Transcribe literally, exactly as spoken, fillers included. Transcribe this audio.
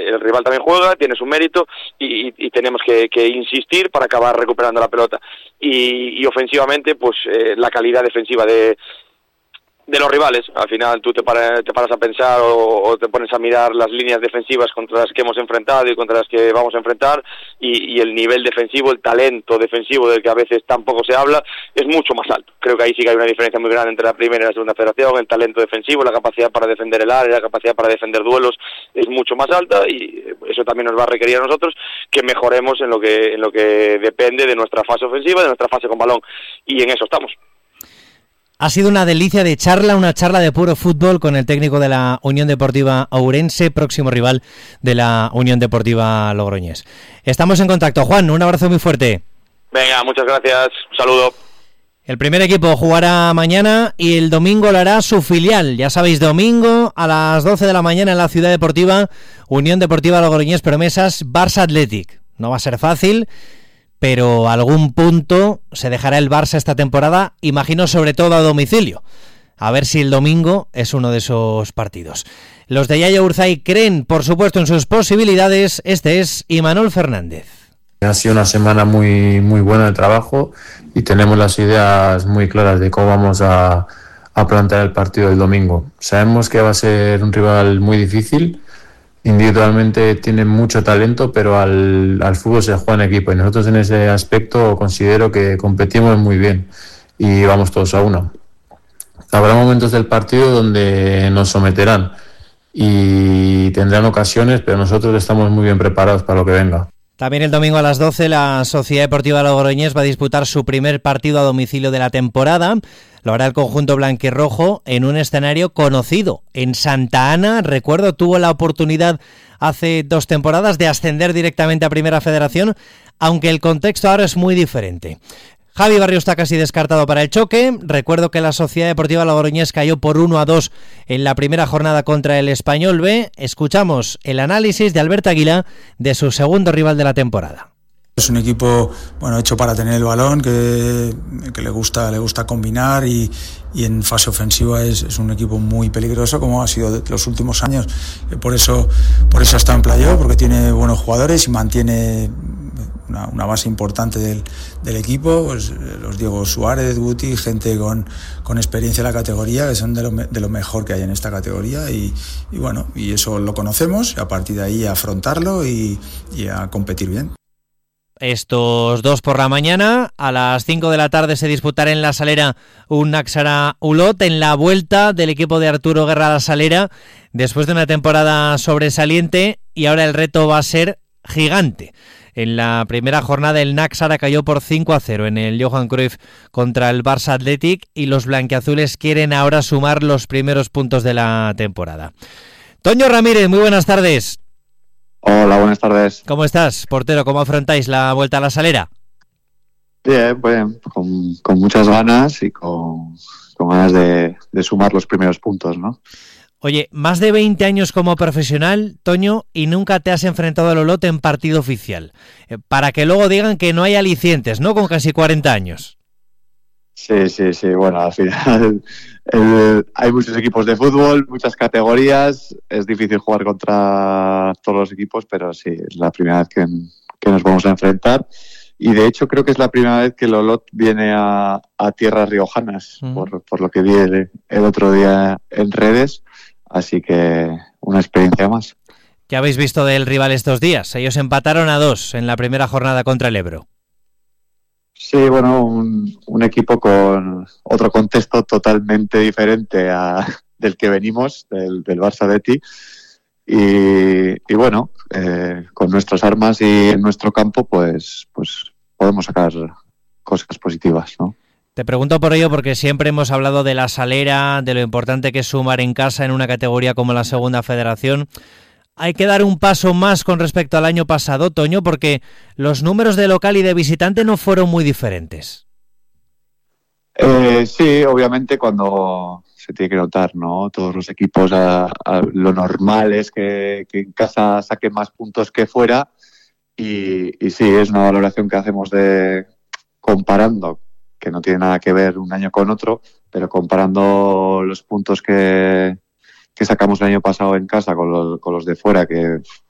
el rival también juega, tiene su mérito y, y, y tenemos que, que insistir para acabar recuperando la pelota. Y, y ofensivamente, pues eh, la calidad defensiva de de los rivales. Al final tú te paras, te paras a pensar o, o te pones a mirar las líneas defensivas contra las que hemos enfrentado y contra las que vamos a enfrentar y, y el nivel defensivo, el talento defensivo del que a veces tampoco se habla, es mucho más alto. Creo que ahí sí que hay una diferencia muy grande entre la primera y la segunda federación. El talento defensivo, la capacidad para defender el área, la capacidad para defender duelos es mucho más alta y eso también nos va a requerir a nosotros que mejoremos en lo que, en lo que depende de nuestra fase ofensiva, de nuestra fase con balón, y en eso estamos. Ha sido una delicia de charla, una charla de puro fútbol con el técnico de la Unión Deportiva Ourense, próximo rival de la Unión Deportiva Logroñés. Estamos en contacto. Juan, un abrazo muy fuerte. Venga, muchas gracias. Un saludo. El primer equipo jugará mañana y el domingo lo hará su filial. Ya sabéis, domingo a las doce de la mañana en la Ciudad Deportiva, Unión Deportiva Logroñés Promesas, Barça Athletic. No va a ser fácil, pero algún punto se dejará el Barça esta temporada, imagino, sobre todo a domicilio. A ver si el domingo es uno de esos partidos. Los de Yaya Urzay creen, por supuesto, en sus posibilidades. Este es Imanol Fernández. Ha sido una semana muy, muy buena de trabajo y tenemos las ideas muy claras de cómo vamos a, a plantear el partido del domingo. Sabemos que va a ser un rival muy difícil. Individualmente tiene mucho talento, pero al, al fútbol se juega en equipo y nosotros en ese aspecto considero que competimos muy bien y vamos todos a una. Habrá momentos del partido donde nos someterán y tendrán ocasiones, pero nosotros estamos muy bien preparados para lo que venga. También el domingo a las doce la Sociedad Deportiva Logroñés va a disputar su primer partido a domicilio de la temporada. Lo hará el conjunto blanquirrojo en un escenario conocido. En Santa Ana, recuerdo, tuvo la oportunidad hace dos temporadas de ascender directamente a Primera Federación, aunque el contexto ahora es muy diferente. Javi Barrio está casi descartado para el choque. Recuerdo que la Sociedad Deportiva Logroñés cayó por uno a dos en la primera jornada contra el Español B. Escuchamos el análisis de Alberto Aguilá de su segundo rival de la temporada. Es un equipo, bueno, hecho para tener el balón, que, que le gusta, le gusta combinar y, y en fase ofensiva es, es un equipo muy peligroso, como ha sido de los últimos años. Por eso, por eso está en playoff, porque tiene buenos jugadores y mantiene una, una base importante del, del equipo, pues los Diego Suárez, Guti, gente con, con experiencia en la categoría, que son de lo, de lo mejor que hay en esta categoría y, y bueno, y eso lo conocemos, y a partir de ahí a afrontarlo y, y a competir bien. Estos dos por la mañana, a las cinco de la tarde se disputará en La Salera un Náxara Ulot en la vuelta del equipo de Arturo Guerra a La Salera después de una temporada sobresaliente y ahora el reto va a ser gigante. En la primera jornada el Náxara cayó por cinco a cero en el Johan Cruyff contra el Barça Athletic y los blanquiazules quieren ahora sumar los primeros puntos de la temporada. Toño Ramírez, muy buenas tardes. Hola, buenas tardes. ¿Cómo estás, portero? ¿Cómo afrontáis la vuelta a La Salera? Bien, bien, con, con muchas ganas y con, con ganas de, de sumar los primeros puntos, ¿no? Oye, más de veinte años como profesional, Toño, y nunca te has enfrentado al Olot en partido oficial. Eh, para que luego digan que no hay alicientes, ¿no? Con casi cuarenta años. Sí, sí, sí. Bueno, al final el, hay muchos equipos de fútbol, muchas categorías. Es difícil jugar contra todos los equipos, pero sí, es la primera vez que, que nos vamos a enfrentar. Y de hecho creo que es la primera vez que el Olot viene a, a tierras riojanas, uh-huh. por, por lo que vi el, el otro día en redes. Así que una experiencia más. ¿Qué habéis visto del rival estos días? Ellos empataron a dos en la primera jornada contra el Ebro. Sí, bueno, un, un equipo con otro contexto totalmente diferente a, del que venimos, del, del Barça Athletic. Y, y bueno, eh, con nuestras armas y en nuestro campo, pues, pues podemos sacar cosas positivas, ¿no? Te pregunto por ello porque siempre hemos hablado de La Salera, de lo importante que es sumar en casa en una categoría como la Segunda Federación. Hay que dar un paso más con respecto al año pasado, Toño, porque los números de local y de visitante no fueron muy diferentes. Eh, sí, obviamente cuando se tiene que notar, ¿no? Todos los equipos, a, a lo normal es que, que en casa saquen más puntos que fuera y, y sí, es una valoración que hacemos de comparando, que no tiene nada que ver un año con otro, pero comparando los puntos que... que sacamos el año pasado en casa con los, con los de fuera, que